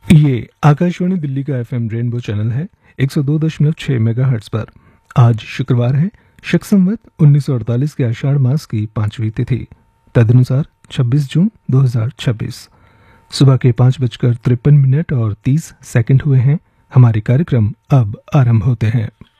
ये आकाशवाणी दिल्ली का FM rainbow channel है 102.6 मेगाहर्ट्ज पर। आज शुक्रवार है, शक संवत 1948 के आषाढ़ मास की 5वीं तिथि, तदनुसार 26 जून 2026। सुबह के 5:53 और 30 सेकंड हुए हैं। हमारे कार्यक्रम अब आरंभ होते हैं।